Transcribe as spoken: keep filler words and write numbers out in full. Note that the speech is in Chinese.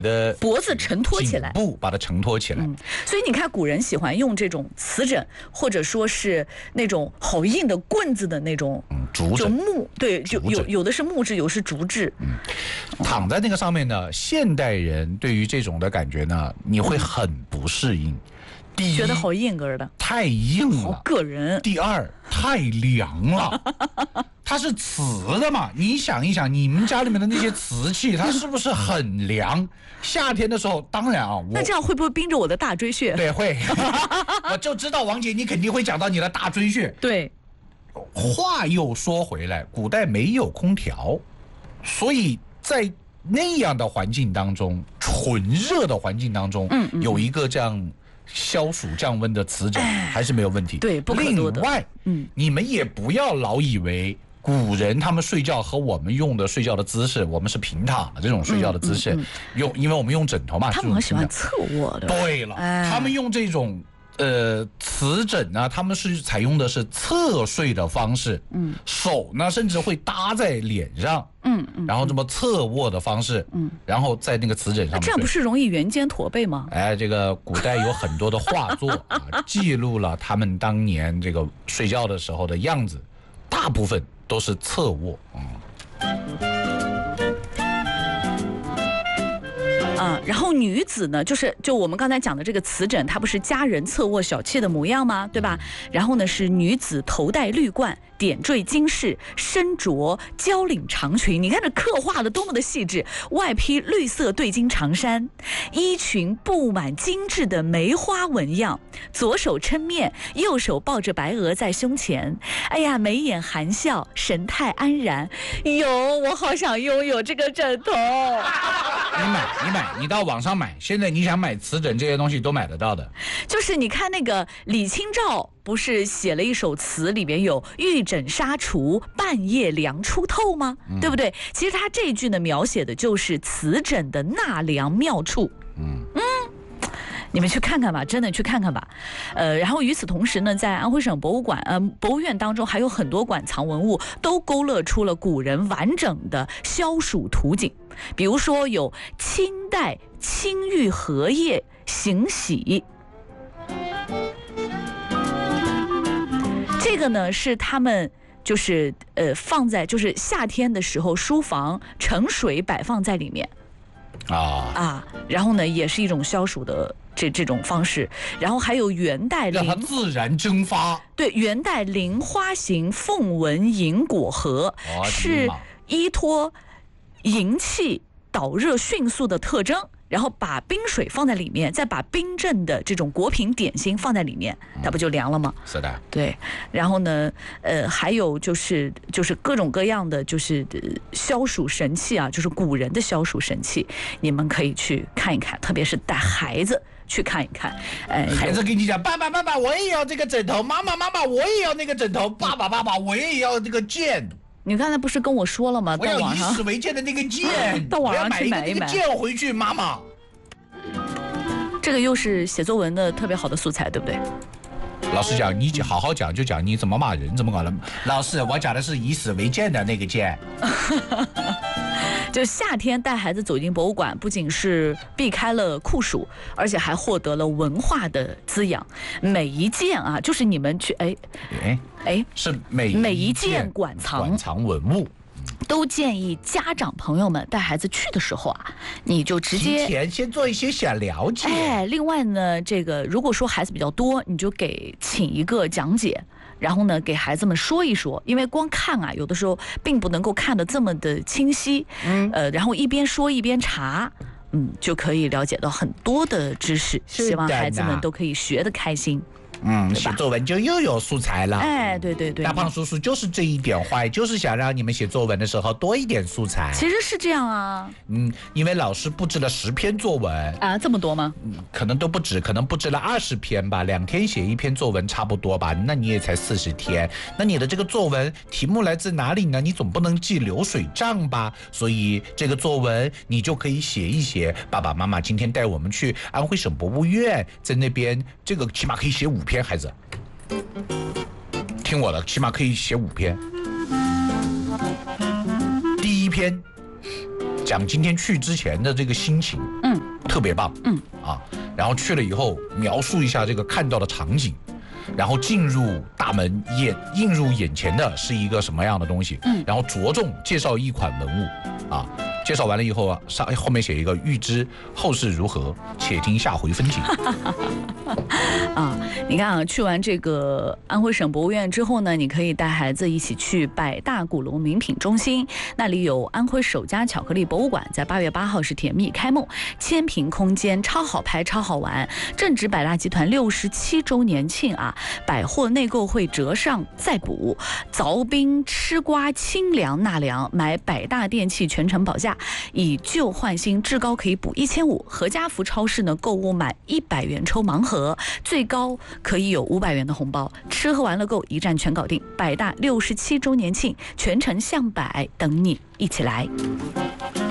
的脖子承托起来， 颈部把它承托起来。 嗯，所以你看，古人喜欢用这种瓷枕，或者说是那种好硬的棍子的那种， 嗯，竹就枕， 木，对，就有有的是木质，有是竹质。 嗯，躺在那个上面呢，现代人对于这种的感觉呢，你会很不适应。第一， 觉得好硬根的， 太硬了， 好硌人。 第二，太凉了。它是瓷的嘛？你想一想，你们家里面的那些瓷器，它是不是很凉？夏天的时候，当然啊，我那这样会不会冰着我的大椎穴？ 对，会。我就知道王姐，你肯定会讲到你的大椎穴。 对。 话又说回来，古代没有空调，所以在那样的环境当中，纯热的环境当中，嗯嗯有一个这样消暑降温的瓷枕还是没有问题。 对，不可多的。 另外，嗯，你们也不要老以为古人他们睡觉和我们用的睡觉的姿势，我们是平躺的这种睡觉的姿势，嗯嗯嗯用因为我们用枕头嘛， 他们很喜欢侧卧的。 对了，哎、他们用这种。呃，瓷枕呢，他们是采用的是侧睡的方式，嗯，手呢甚至会搭在脸上，嗯嗯，然后这么侧卧的方式，嗯，然后在那个瓷枕上面， 这样不是容易圆肩驼背吗？ 哎，这个古代有很多的画作啊，记录了他们当年这个睡觉的时候的样子，大部分都是侧卧，嗯。 啊、嗯，然后女子呢，就是就我们刚才讲的这个瓷枕，它不是佳人侧卧小妾的模样吗？对吧？然后呢是女子头戴绿冠，点缀金饰，身着交领长裙。你看这刻画的多么的细致，外披绿色对襟长衫，衣裙布满精致的梅花纹样，左手撑面，右手抱着白鹅在胸前。哎呀，眉眼含笑，神态安然。哟，我好想拥有这个枕头。 你买，你买。你到网上买，现在你想买瓷枕这些东西都买得到的。 就是你看那个李清照不是写了一首词，里面有玉枕纱厨，半夜凉初透吗？嗯、对不对？其实他这句呢描写的就是瓷枕的纳凉妙处。嗯嗯。你们去看看吧，真的去看看吧，呃，然后与此同时呢，在安徽省博物馆、呃博物院当中，还有很多馆藏文物都勾勒出了古人完整的消暑图景，比如说有清代青玉荷叶行洗，这个呢是他们就是呃放在就是夏天的时候书房盛水摆放在里面。啊啊，然后呢，也是一种消暑的这这种方式。然后还有元代让它自然蒸发。 对，元代菱花形凤纹银果盒、哦、是依托银器导热迅速的特征。然后把冰水放在里面，再把冰镇的这种果品点心放在里面，它不就凉了吗？ 是的。 对，然后呢，呃，还有就是就是各种各样的就是消暑神器啊，就是古人的消暑神器，你们可以去看一看，特别是带孩子去看一看。 哎，孩子跟你讲，爸爸爸爸，我也要这个枕头；妈妈妈妈，我也要那个枕头；爸爸爸爸，我也要这个剑。 你刚才不是跟我说了吗？ 我要以史为鉴的那个剑， 到网上去买一买。 我要买一个那个剑回去，妈妈。 这个又是写作文的特别好的素材，对不对？ 老师讲，你好好讲就讲你怎么骂人，怎么搞的。老师，我讲的是以史为鉴的那个剑。 就夏天带孩子走进博物馆，不仅是避开了酷暑，而且还获得了文化的滋养。每一件啊，就是你们去哎哎哎，是每每一件馆藏馆藏文物， 都建议家长朋友们带孩子去的时候啊，你就直接提前先做一些小了解。 哎，另外呢，这个如果说孩子比较多，你就给请一个讲解。然后呢，给孩子们说一说，因为光看啊，有的时候并不能够看得这么的清晰。嗯，呃，然后一边说一边查，嗯，就可以了解到很多的知识。希望孩子们都可以学得开心。 嗯，写作文就又有素材了。 哎，对对对， 大胖叔叔就是这一点坏，就是想让你们写作文的时候多一点素材。 其实是这样啊。 嗯，因为老师布置了十篇作文啊，这么多吗？ 嗯，可能都不止，可能布置了二十篇吧，两天写一篇作文差不多吧。那你也才四十天，那你的这个作文题目来自哪里呢？你总不能记流水账吧？所以这个作文你就可以写一写。爸爸妈妈今天带我们去安徽省博物院，在那边这个起码可以写五篇。孩子，听我的，起码可以写五篇。第一篇讲今天去之前的这个心情， 嗯， 特别棒， 嗯啊，然后去了以后描述一下这个看到的场景。然后进入大门，眼映入眼前的是一个什么样的东西？嗯，然后着重介绍一款文物，啊，介绍完了以后啊，上后面写一个预知后事如何，且听下回分解。 啊，你看啊，去完这个安徽省博物院之后呢，你可以带孩子一起去百大古龙名品中心，那里有安徽首家巧克力博物馆，在八月八号是甜蜜开幕，千平空间，超好拍，超好玩，正值百大集团六十七周年庆啊，百货内购会折上再补，凿冰吃瓜清凉纳凉，买百大电器全程保价，以旧换新，至高可以补一千五。合家福超市呢，购物满一百元抽盲盒，最高可以有五百元的红包，吃喝玩乐购一站全搞定。百大六十七周年庆，全程向百等你一起来。